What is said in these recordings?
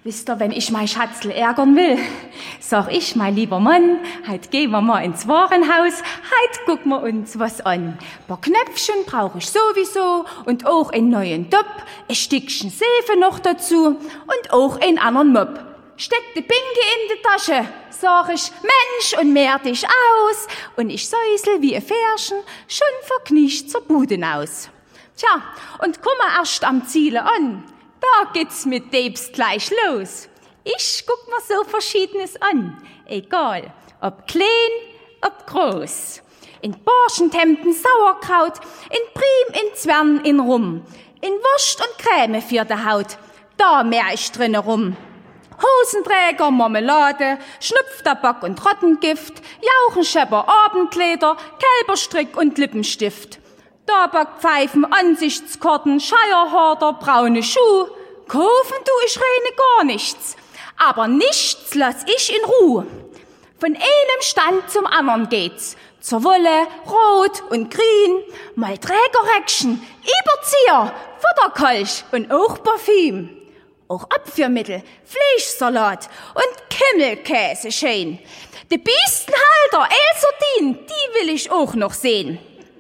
Wisst ihr, wenn ich mein Schatzl ärgern will, sag ich, mein lieber Mann, heut gehen wir mal ins Warenhaus, heut gucken wir uns was an. Ein paar Knöpfchen brauche ich sowieso und auch einen neuen Top, ein Stückchen Seife noch dazu und auch einen anderen Mopp. Steck die Pinke in die Tasche, sag ich, Mensch, und mehr dich aus, und ich säusel wie ein Pferdchen, schon verknicht zur Bude aus. Tja, und komm mal erst am Ziele an. Da geht's mit Debst gleich los. Ich guck mir so Verschiedenes an. Egal, ob klein, ob groß. In Borschentemden Sauerkraut, in Prim, in Zwern, in Rum. In Wurst und Creme für die Haut, da mehr ich drinne rum. Hosenträger, Marmelade, Schnupftabak und Rottengift, Jauchenschepper, Abendkleider, Kälberstrick und Lippenstift. Tabakpfeifen, Ansichtskarten, Scheierharder, braune Schuhe. Kaufen tu ich reine gar nichts. Aber nichts lass ich in Ruhe. Von einem Stand zum anderen geht's. Zur Wolle, Rot und Grün, mal Trägerröckchen, Überzieher, Futterkolch und auch Parfüm. Auch Abführmittel, Fleischsalat und Kümmelkäse schön. Die Biestenhalter, Elserdin, die will ich auch noch sehen.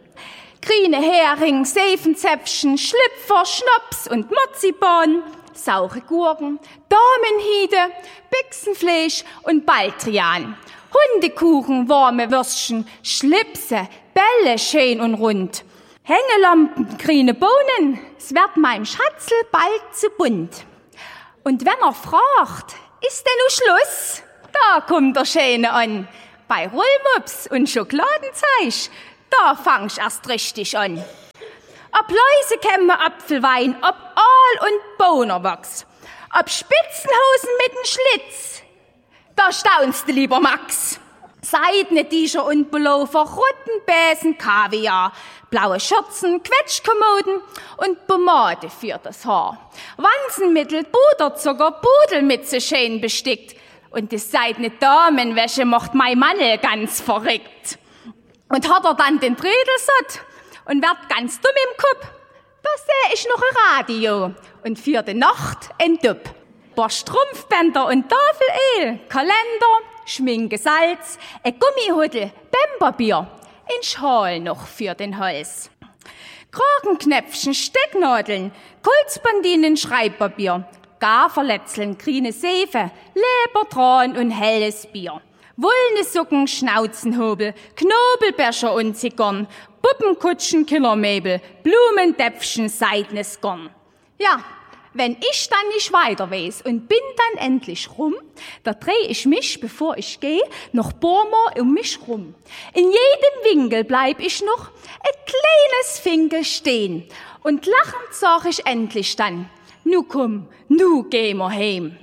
Grüne Hering, Seifenzäpfchen, Schlüpfer, Schnaps und Marzipan, saure Gurken, Damenhiede, Büchsenfleisch und Baldrian, Hundekuchen, warme Würstchen, Schlipse, Bälle schön und rund, Hängelampen, grüne Bohnen, es wird meinem Schatzl bald zu bunt. Und wenn fragt, ist denn nu Schluss? Da kommt der Schöne an, bei Rollmops und Schokoladenzeug. Da fang ich erst richtig an. Ob Läusekämme, Apfelwein, ob Aal und Bohnerwachs, ob Spitzenhosen mit nem Schlitz, da staunst du, lieber Max. Seidene Tischer und Pullover, Rottenbäsen, Kaviar, blaue Schürzen, Quetschkommoden und Pomade für das Haar. Wanzenmittel, Puderzucker, Pudelmütze schön bestickt. Und die seidene Damenwäsche macht mein Mann ganz verrückt. Und hat dann den Trödel satt und wird ganz dumm im Kopf, da seh ich noch ein Radio und für die Nacht ein Dupp. Paar Strumpfbänder und Tafelöl, Kalender, Schminke, Salz, ein Gummihuddel, Bämperbier, ein Schal noch für den Hals. Kragenknöpfchen, Stecknadeln, Kulzbandinen, Schreibpapier, Gafferlätzeln, grüne Seife, Lebertran und helles Bier. Wollene Socken, Schnauzenhobel, Knobelbecher und Zigarren, Puppenkutschen, Killermöbel, Blumentäpfchen, seidenes Garn. Ja, wenn ich dann nicht weiter weiß und bin dann endlich rum, da dreh ich mich, bevor ich gehe, noch paar Mal um mich rum. In jedem Winkel bleib ich noch ein kleines Finkel stehen und lachend sag ich endlich dann, nu komm, nu gehen wir heim.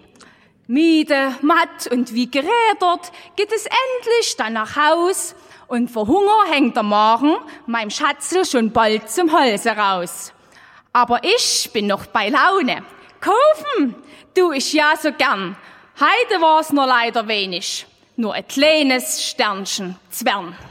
Müde, matt und wie gerädert geht es endlich dann nach Haus und vor Hunger hängt der Magen meinem Schatzl schon bald zum Halse raus. Aber ich bin noch bei Laune. Kaufen tu ich ja so gern. Heute war's nur leider wenig. Nur ein kleines Sternchen Zwern.